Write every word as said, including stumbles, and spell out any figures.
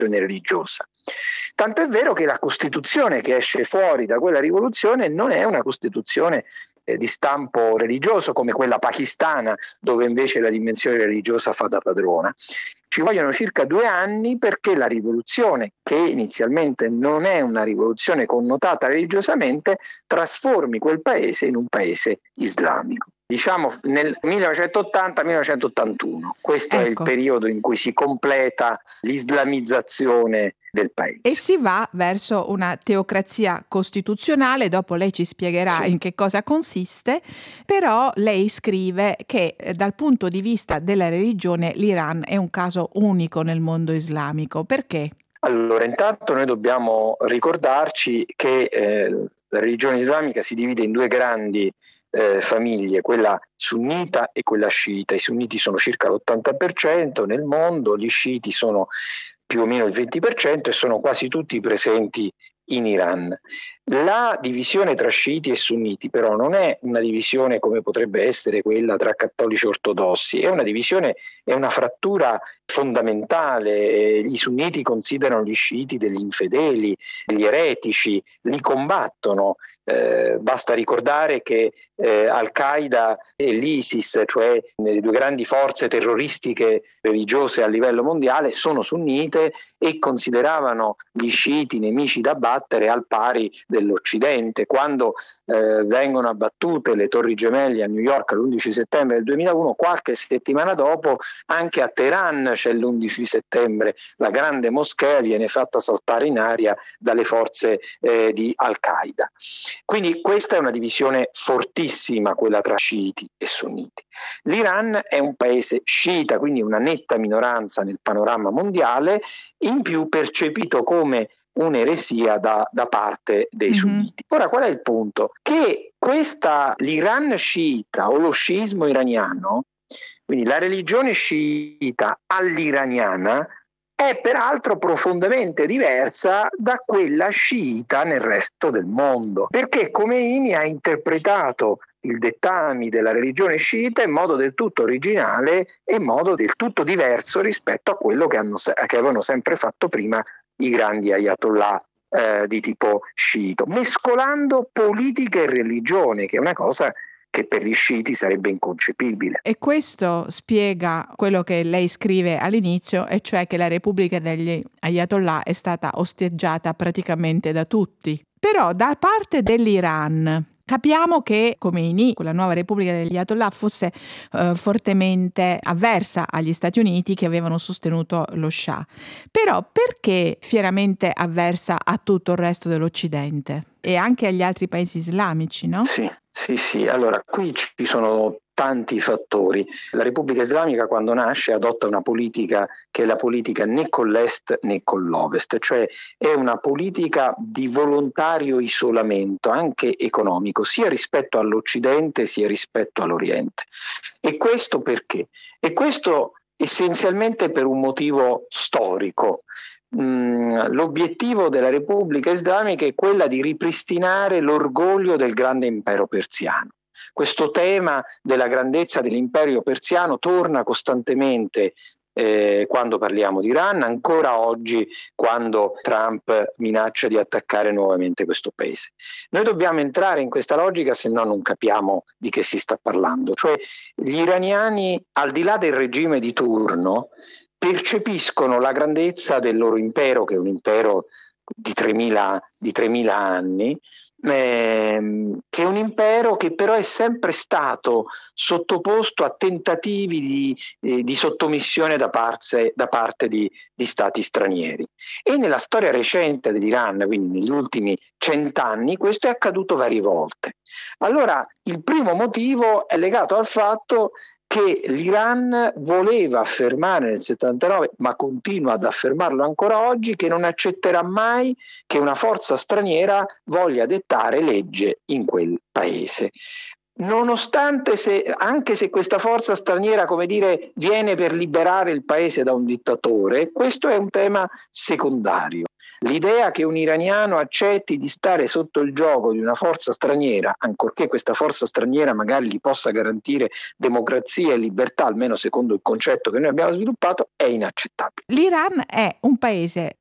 religiosa. Tanto è vero che la Costituzione che esce fuori da quella rivoluzione non è una Costituzione eh, di stampo religioso come quella pakistana, dove invece la dimensione religiosa fa da padrona. Ci vogliono circa due anni perché la rivoluzione, che inizialmente non è una rivoluzione connotata religiosamente, trasformi quel paese in un paese islamico. Diciamo nel millenovecentottanta millenovecentottantuno, questo ecco. è il periodo in cui si completa l'islamizzazione del paese. E si va verso una teocrazia costituzionale, dopo lei ci spiegherà Sì. in che cosa consiste, però lei scrive che eh, dal punto di vista della religione l'Iran è un caso unico nel mondo islamico. Perché? Allora, intanto noi dobbiamo ricordarci che eh, la religione islamica si divide in due grandi eh, famiglie, quella sunnita e quella sciita. I sunniti sono circa l'ottanta per cento nel mondo, gli sciiti sono più o meno il venti per cento e sono quasi tutti presenti in Iran. La divisione tra sciiti e sunniti però non è una divisione come potrebbe essere quella tra cattolici ortodossi, è una divisione, è una frattura fondamentale. I sunniti considerano gli sciiti degli infedeli, degli eretici, li combattono. Eh, basta ricordare che eh, Al-Qaeda e l'ISIS, cioè le due grandi forze terroristiche religiose a livello mondiale, sono sunnite e consideravano gli sciiti nemici da battere al pari dell'Occidente. Quando eh, vengono abbattute le Torri Gemelli a New York l'undici settembre del duemilauno, qualche settimana dopo anche a Teheran c'è l'undici settembre, la grande moschea viene fatta saltare in aria dalle forze eh, di Al-Qaeda. Quindi questa è una divisione fortissima, quella tra sciiti e sunniti. L'Iran è un paese sciita, quindi una netta minoranza nel panorama mondiale, in più percepito come un'eresia da, da parte dei sunniti. Mm-hmm. Ora, qual è il punto? Che questa, l'Iran sciita o lo sciismo iraniano, quindi la religione sciita all'iraniana, è peraltro profondamente diversa da quella sciita nel resto del mondo, perché Khomeini ha interpretato il dettami della religione sciita in modo del tutto originale e in modo del tutto diverso rispetto a quello che, hanno, che avevano sempre fatto prima i grandi ayatollah eh, di tipo sciito, mescolando politica e religione, che è una cosa che per gli sciiti sarebbe inconcepibile. E questo spiega quello che lei scrive all'inizio, e cioè che la Repubblica degli Ayatollah è stata osteggiata praticamente da tutti. Però da parte dell'Iran capiamo che Khomeini, con la nuova Repubblica degli Ayatollah, fosse eh, fortemente avversa agli Stati Uniti che avevano sostenuto lo Shah. Però perché fieramente avversa a tutto il resto dell'Occidente e anche agli altri paesi islamici, no? Sì, sì, sì. Allora, qui ci sono tanti fattori. La Repubblica Islamica, quando nasce, adotta una politica che è la politica né con l'Est né con l'Ovest, cioè è una politica di volontario isolamento, anche economico, sia rispetto all'Occidente sia rispetto all'Oriente. E questo perché? E questo essenzialmente per un motivo storico. L'obiettivo della Repubblica Islamica è quella di ripristinare l'orgoglio del grande impero persiano. Questo tema della grandezza dell'impero persiano torna costantemente eh, quando parliamo di Iran, ancora oggi quando Trump minaccia di attaccare nuovamente questo paese. Noi dobbiamo entrare in questa logica, se no non capiamo di che si sta parlando. Cioè gli iraniani, al di là del regime di turno, percepiscono la grandezza del loro impero, che è un impero di tremila, di tremila anni, ehm, che è un impero che però è sempre stato sottoposto a tentativi di, eh, di sottomissione da parte, da parte di, di stati stranieri. E nella storia recente dell'Iran, quindi negli ultimi cent'anni, questo è accaduto varie volte. Allora, il primo motivo è legato al fatto che l'Iran voleva affermare nel settantanove, ma continua ad affermarlo ancora oggi, che non accetterà mai che una forza straniera voglia dettare legge in quel paese. nonostante se, anche se questa forza straniera, come dire, viene per liberare il paese da un dittatore, questo è un tema secondario. L'idea che un iraniano accetti di stare sotto il gioco di una forza straniera, ancorché questa forza straniera magari gli possa garantire democrazia e libertà, almeno secondo il concetto che noi abbiamo sviluppato, è inaccettabile. L'Iran è un paese